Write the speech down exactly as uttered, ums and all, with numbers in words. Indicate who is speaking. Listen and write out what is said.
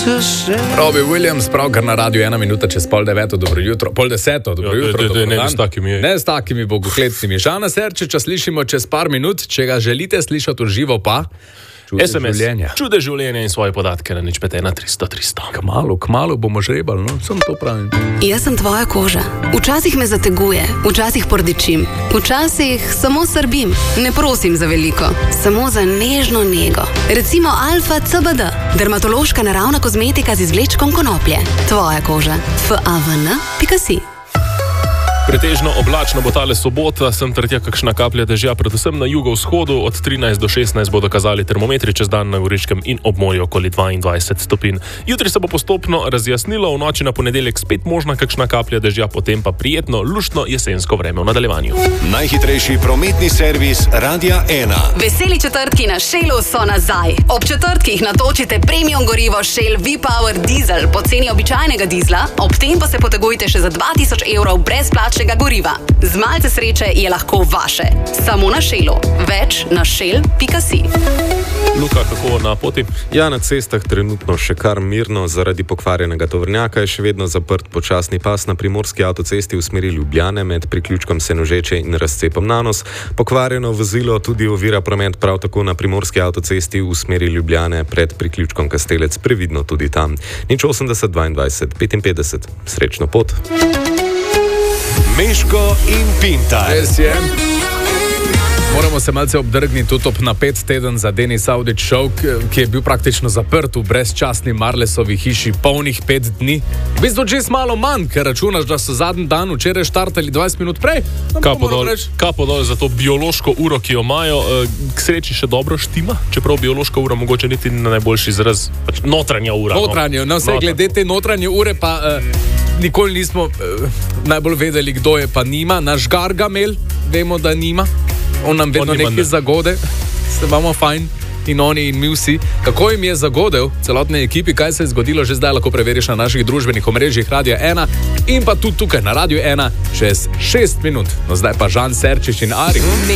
Speaker 1: Robbie Williams, pravkar na radiju ena minuta čez pol deveto, dobro jutro, pol deseto, dobro
Speaker 2: Jo,
Speaker 1: jutro.
Speaker 2: de, de, de,
Speaker 1: dobro
Speaker 2: ne
Speaker 1: dan.
Speaker 2: s takimi.
Speaker 1: Ne s takimi bogohlepnimi. Žana Serčiča slišimo čez par minut, če ga želite slišati v živo pa. Čude
Speaker 2: es em es,
Speaker 1: življenja.
Speaker 2: čude življenja in svoje podatke na nič pet ena tristo tristo.
Speaker 1: Kmalu, kmalu bomo žrebali, no, sem to pravim.
Speaker 3: Jaz sem tvoja koža. Včasih me zateguje, včasih pordečim, včasih samo srbim. Ne prosim za veliko, samo za nežno nego. Recimo Alfa C B D, dermatološka naravna kozmetika z izvlečkom konoplje. Tvoja koža. F A V N pika si.
Speaker 2: Pretežno oblačno bo tale sobota, sem tretja kakšna kaplja dežja, predvsem na jugovzhodu, od trinajst do šestnajst bodo kazali termometri, čez dan na Goriškem in ob morju okoli dvaindvajset stopinj. Jutri se bo postopno razjasnilo, v noči na ponedeljek spet možna kakšna kaplja dežja, potem pa prijetno, luštno jesensko vreme v nadaljevanju.
Speaker 4: Najhitrejši prometni servis Radia ena.
Speaker 3: Veseli četrtki na Shellu so nazaj. Ob četrtkih natočite premium gorivo Shell V-Power Diesel po ceni običajnega dizla, ob tem pa se potegujte še za dva tisoč evrov brezplačnega goriva. Z malce sreče je lahko vaše. Samo na Shellu. Več na shell pika si.
Speaker 2: Luka, kako na poti?
Speaker 5: Ja, na cestah trenutno še kar mirno, zaradi pokvarjenega tovornjaka je še vedno zaprt počasni pas na primorski avtocesti v smeri Ljubljane med priključkom Senožeče in razcepom Nanos. Pokvarjeno vozilo tudi ovira promet prav tako na primorski avtocesti v smeri Ljubljane pred priključkom Kastelec, previdno tudi tam. Nič osemdeset dvaindvajset petinpetdeset. Srečno pot.
Speaker 4: Meško in Pintar.
Speaker 1: Res je. Moramo se malce obdrgniti tudi ob napet teden za Denis Audić Show, ki je bil praktično zaprt v brezčasni Marlesovi hiši polnih pet dni. V bistvu čez malo manj, ker računaš, da so zadnji dan včeraj štartali dvajset minut prej.
Speaker 2: Kapo dol, kapo dol za to biološko uro, ki jo imajo. K sreči še dobro štima, čeprav biološka ura mogoče niti na najboljši izraz. Pač notranja ura.
Speaker 1: Notranje, no, vse
Speaker 2: Notranje.
Speaker 1: glede te notranje ure pa uh, nikoli nismo uh, najbolj vedeli, kdo je pa nima. Naš Gargamel, vemo, da nima. On nam vedno
Speaker 2: On nima,
Speaker 1: nekaj
Speaker 2: ne.
Speaker 1: zagode, se imamo fajn in oni in mi vsi. Kako jim je zagodel celotne ekipi, kaj se je zgodilo, že zdaj lahko preveriš na naših družbenih omrežjih Radia ena in pa tudi tukaj na Radiu ena čez šest minut. No zdaj pa Žan Serčič in Ari.